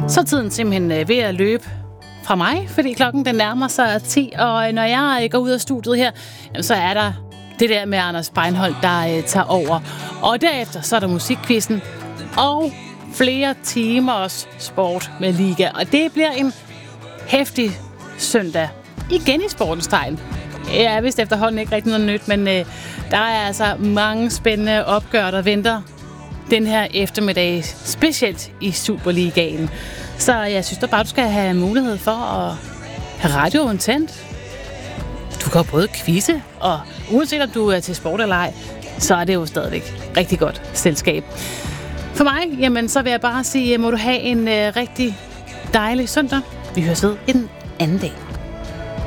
Så er tiden simpelthen ved at løbe fra mig, fordi klokken den nærmer sig 10, og når jeg går ud af studiet her, så er der det der med Anders Breinholt, der tager over. Og derefter så er der musikquizzen og flere timers sport med liga. Og det bliver en heftig søndag. Igen i sportens tegn. Jeg er vist efterhånden ikke rigtig noget nyt, men der er altså mange spændende opgør, der venter den her eftermiddag, specielt i Superligaen. Så jeg synes da bare, du skal have mulighed for at have radioen tændt. Du kan både quizze, og uanset om du er til sport eller ej, så er det jo stadigvæk rigtig godt selskab. For mig, jamen, så vil jeg bare sige, må du have en rigtig dejlig søndag. Vi høres ved i den anden dag.